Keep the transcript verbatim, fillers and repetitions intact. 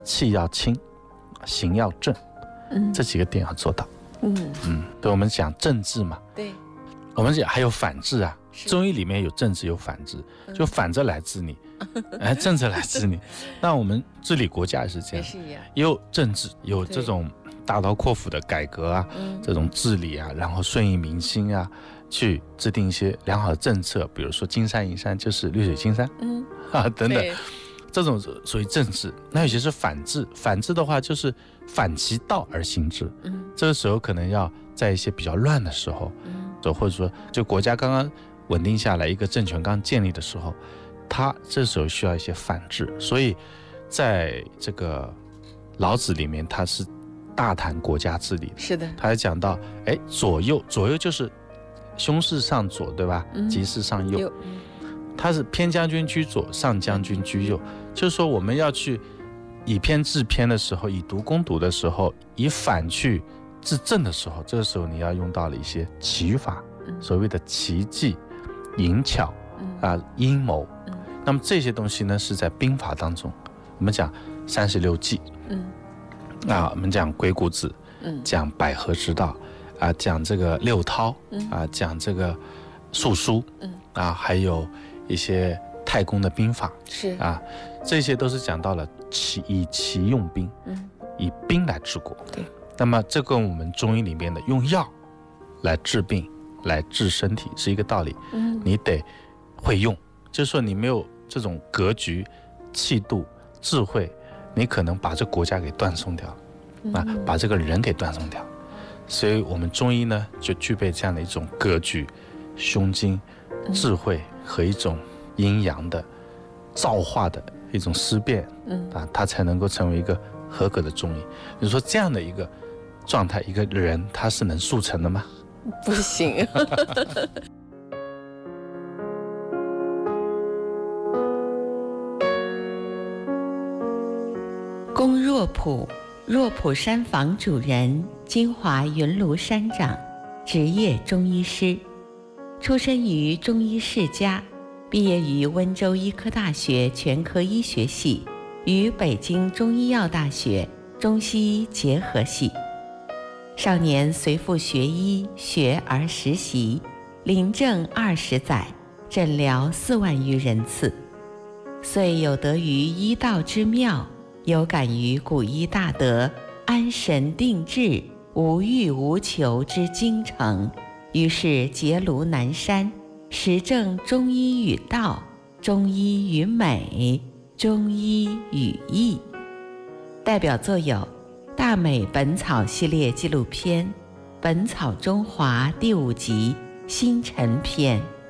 气要清，行要正， 嗯， 这几个点要做到。 嗯嗯，对，我们讲政治嘛， 对， 我们讲还有反治啊， 是中医里面有政治有反治，就反着来治你，哎，正着来治你。那我们治理国家也是这样， 也是一样， 也有政治，有对这种大刀阔斧的改革啊， 嗯这种治理啊，然后顺应民心啊，去制定一些良好的政策，比如说金山银山就是绿水青山嗯， 啊等等， 对， 这种属于政治。那有些是反治，反治的话就是反其道而行之。 嗯这个时候可能要在一些比较乱的时候， 嗯就或者说就国家刚刚稳定下来，一个政权刚建立的时候，它这时候需要一些反治。所以在这个老子里面，他是大谈国家治理的， 是的， 他还讲到，哎，左右，左右就是凶势上左，对吧？ 嗯吉势上右。 右他是偏将军居左，上将军居右，就是说我们要去以偏制偏的时候，以毒攻毒的时候，以反去治正的时候，这个时候你要用到了一些奇法， 嗯所谓的奇计、淫巧嗯啊、阴谋。 嗯那么这些东西呢，是在兵法当中，我们讲三十六计嗯啊，我们讲鬼谷子， 嗯讲百合之道啊，讲这个六韬嗯啊，讲这个素书嗯啊，还有一些太公的兵法是啊，这些都是讲到了奇以奇用兵， 嗯以兵来治国。 对， 那么这跟我们中医里面的用药来治病、来治身体是一个道理。 嗯你得会用，就是说你没有这种格局、气度、智慧，你可能把这国家给断送掉了啊，把这个人给断送掉。所以我们中医呢，就具备这样的一种格局、胸襟、智慧和一种阴阳的造化的一种思辨嗯啊，它才能够成为一个合格的中医。你说这样的一个状态，一个人他是能速成的吗？ 不行。龚若甫，若甫山房主人，金华云庐山长，职业中医师，出身于中医世家，毕业于温州医科大学全科医学系与北京中医药大学中西医结合系。少年随父学医，学而时习，临证二十载，诊疗四万余人次，遂有得于医道之妙，有感于古医大德，安神定志，无欲无求之精诚，于是结庐南山，实证中医与道，中医与美，中医与医。代表作有《大美本草》系列纪录片，《本草中华》第五集《新陈篇》。